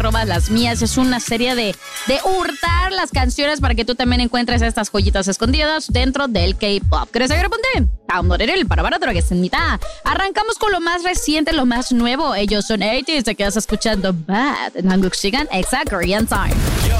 robas las mías. Es una serie de hurtar las canciones para que tú también encuentres estas joyitas escondidas dentro del K-pop. ¿Quieres seguir? Ponte el para otro que es en mitad. Arrancamos con lo más reciente, lo más nuevo. Ellos son 80s. Te quedas escuchando Bad en Hanguk Sigan Exa Korean Time. Yo,